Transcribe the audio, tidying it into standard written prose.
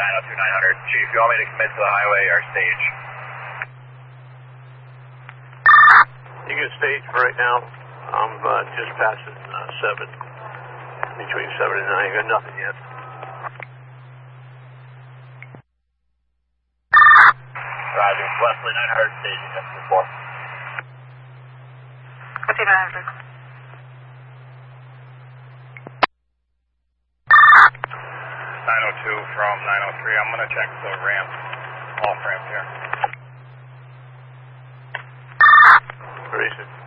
902 900. Chief, you want me to commit to the highway or stage? You can stage for right now. I'm just passing 7. Between 7 and 9. I got nothing yet. Roger. Wesley 900 staging up to 4. Copy 900. 902 from 903. I'm going to check the ramp. Off ramp here. Racing.